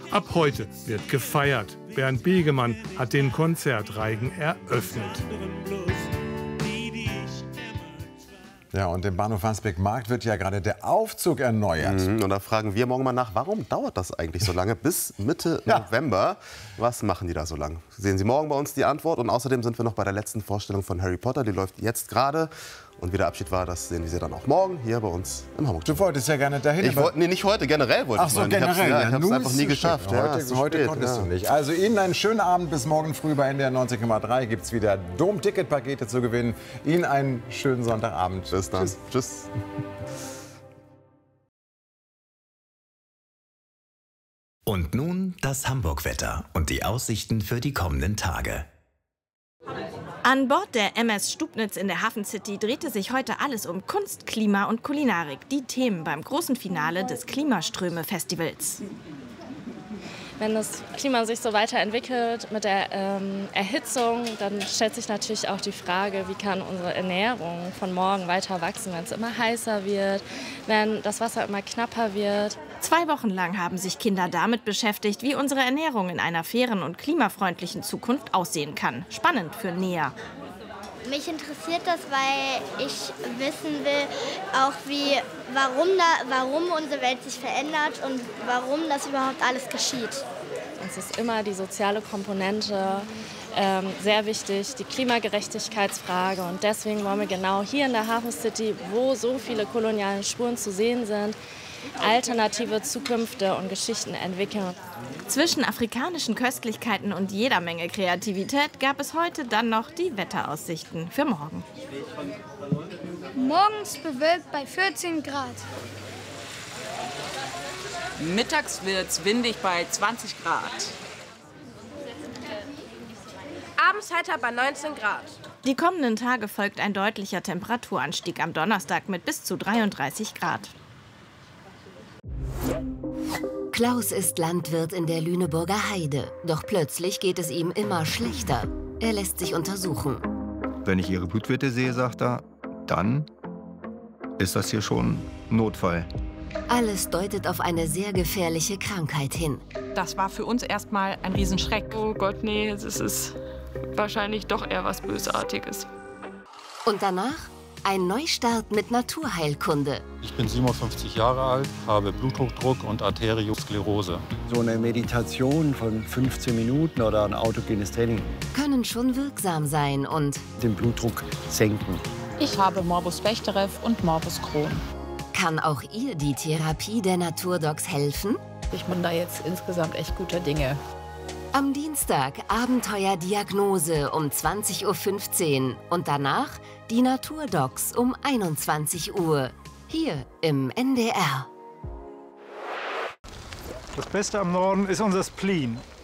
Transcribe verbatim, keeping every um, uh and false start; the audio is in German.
Ab heute wird gefeiert. Bernd Begemann hat den Konzertreigen eröffnet. Ja, und im Bahnhof Wandsbek-Markt wird ja gerade der Aufzug erneuert. Mhm, und da fragen wir morgen mal nach, warum dauert das eigentlich so lange? Bis Mitte Ja. November. Was machen die da so lang? Sehen Sie morgen bei uns die Antwort. Und außerdem sind wir noch bei der letzten Vorstellung von Harry Potter. Die läuft jetzt gerade. Und wie der Abschied war, das sehen Sie dann auch morgen hier bei uns im Hamburg. Du wolltest ja gerne dahin. Ich wollte, nee, nicht heute, generell wollte Ach ich so, mal. generell. Ich habe Ja, es ja, nun einfach ist nie es geschafft. schön. Ja, Heute, ist zu heute spät, konntest ja. du nicht. Also Ihnen einen schönen Abend bis morgen früh bei N D R neunzig Komma drei. Gibt es wieder Dom-Ticket-Pakete zu gewinnen. Ihnen einen schönen Sonntagabend. Bis dann. Tschüss. Tschüss. Und nun das Hamburg-Wetter und die Aussichten für die kommenden Tage. An Bord der M S Stubnitz in der Hafen City drehte sich heute alles um Kunst, Klima und Kulinarik. Die Themen beim großen Finale des Klimaströme-Festivals. Wenn das Klima sich so weiterentwickelt mit der ähm, Erhitzung, dann stellt sich natürlich auch die Frage, wie kann unsere Ernährung von morgen weiter wachsen, wenn es immer heißer wird, wenn das Wasser immer knapper wird. Zwei Wochen lang haben sich Kinder damit beschäftigt, wie unsere Ernährung in einer fairen und klimafreundlichen Zukunft aussehen kann. Spannend für Nea. Mich interessiert das, weil ich wissen will, auch wie, warum, da, warum unsere Welt sich verändert und warum das überhaupt alles geschieht. Es ist immer die soziale Komponente ähm, sehr wichtig, die Klimagerechtigkeitsfrage. Und deswegen wollen wir genau hier in der Hafen City, wo so viele koloniale Spuren zu sehen sind, alternative Zukünfte und Geschichten entwickeln. Zwischen afrikanischen Köstlichkeiten und jeder Menge Kreativität gab es heute dann noch die Wetteraussichten für morgen. Morgens bewölkt bei vierzehn Grad. Mittags wird es windig bei zwanzig Grad. Abends heiter bei neunzehn Grad. Die kommenden Tage folgt ein deutlicher Temperaturanstieg am Donnerstag mit bis zu dreiunddreißig Grad. Klaus ist Landwirt in der Lüneburger Heide. Doch plötzlich geht es ihm immer schlechter. Er lässt sich untersuchen. Wenn ich Ihre Blutwerte sehe, sagt er, dann ist das hier schon Notfall. Alles deutet auf eine sehr gefährliche Krankheit hin. Das war für uns erstmal ein Riesenschreck. Oh Gott, nee, es ist wahrscheinlich doch eher was Bösartiges. Und danach ein Neustart mit Naturheilkunde. Ich bin siebenundfünfzig Jahre alt, habe Bluthochdruck und Arteriosklerose. So eine Meditation von fünfzehn Minuten oder ein autogenes Training können schon wirksam sein und den Blutdruck senken. Ich habe Morbus Bechterew und Morbus Crohn. Kann auch ihr die Therapie der Naturdocs helfen? Ich bin da jetzt insgesamt echt guter Dinge. Am Dienstag Abenteuerdiagnose um zwanzig Uhr fünfzehn und danach die Naturdocs um einundzwanzig Uhr. Hier im N D R. Das Beste am Norden ist unser Spleen.